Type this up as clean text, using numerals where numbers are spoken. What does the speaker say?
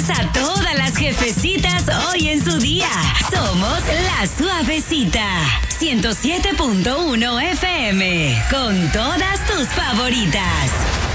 a todas las jefecitas hoy en su día. Somos La Suavecita. 107.1 FM. Con todas tus favoritas.